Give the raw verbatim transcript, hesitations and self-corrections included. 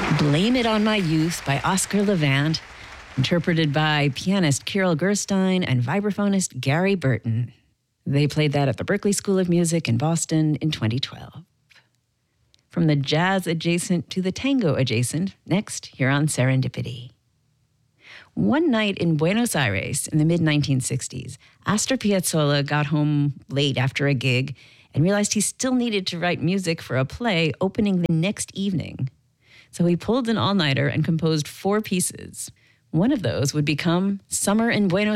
Blame It on My Youth by Oscar Levant, interpreted by pianist Kirill Gerstein and vibraphonist Gary Burton. They played that at the Berklee School of Music in Boston in twenty twelve. From the jazz adjacent to the tango adjacent, next here on Serendipity. One night in Buenos Aires in the mid nineteen sixties, Astor Piazzolla got home late after a gig and realized he still needed to write music for a play opening the next evening. So he pulled an all-nighter and composed four pieces. One of those would become Summer in Buenos